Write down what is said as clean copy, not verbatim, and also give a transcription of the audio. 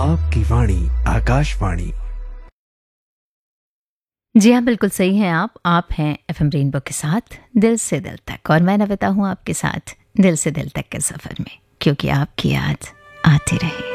आपकी वाणी आकाशवाणी। जी हाँ, बिल्कुल सही हैं आप हैं एफएम रेनबो के साथ दिल से दिल तक, और मैं नविता हूँ आपके साथ दिल से दिल तक के सफ़र में, क्योंकि आपकी याद आती रहे।